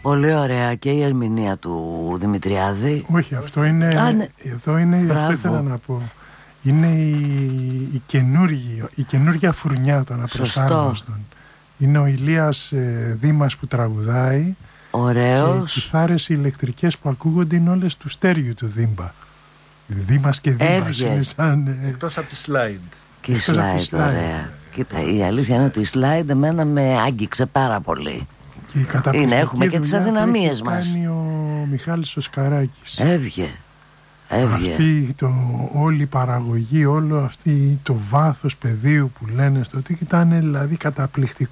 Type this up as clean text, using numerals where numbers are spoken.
Πολύ ωραία και η ερμηνεία του Δημητριάδη. Όχι, αυτό είναι. Ναι. Εδώ είναι. Αυτό ήθελα να πω. Είναι η καινούργια φουρνιά των απροσάρμοστων. Είναι ο Ηλίας Δήμας που τραγουδάει. Ωραίος. Και οι κιθάρες ηλεκτρικές που ακούγονται είναι όλες του Στέριου του Δήμπα. Δήμας και Δήμας είναι σαν... Εκτός από τη slide. Και η slide, ωραία. Κοίτα, η αλήθεια είναι ότι η slide εμένα με άγγιξε πάρα πολύ. Είναι, έχουμε και τις αδυναμίες μας. Κάνει ο Μιχάλης ο Σκαράκης. Έβγε. Αυτή όλη η παραγωγή, όλο αυτή το βάθος πεδίου που λένε στο ότι ήταν δηλαδή καταπληκτικό.